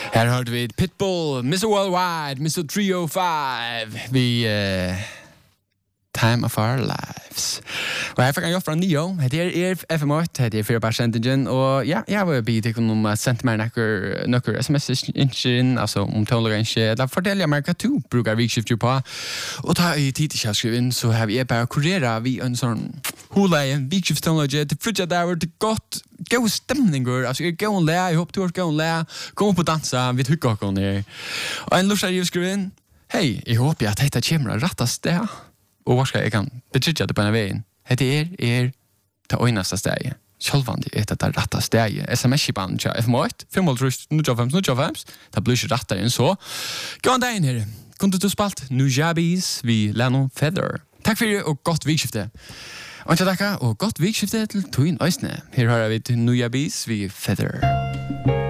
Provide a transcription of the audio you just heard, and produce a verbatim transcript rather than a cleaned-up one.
Her hørte vi Pitbull, mister Worldwide, mister tre oh five, vi uh, Time of Our Lives. Og her fikk jeg jobb fra Nio, det er F M åtte, det er fire percentingen, og ja, jeg var bidt ikke om å sende meg nøkker, nøkker sms-inn, altså om tåler ikke, da forteller jeg meg hva du bruker vikskiftet på, og da i tid til å skrive inn, så har vi bare kureret vi en sånn hula en vikskiftsteknologi til frutja der, til godt, god stemninger, altså jeg går og læ, jeg håper du har gått og læ, kom på dansa, vi tykker ikke om det. Og en lursar jeg skriver inn, hei, jeg håper at dette kommer rettast det, og hva skal jeg kan betrykke det på denne veien? Det er, er det øyneste stedet. Sjølvandig er det det rette stedet. S M S-kipanen til F M åtte, fem null fem null fem, det blir ikke rettere enn så. Gå an dagen her. Kunne du spalt Nujabes vi Leno Feather. Takk for det, og godt vikskifte. Og ikke takk, og godt vikskifte til Twin Øysne. Her har vi Nujabes vi Feather.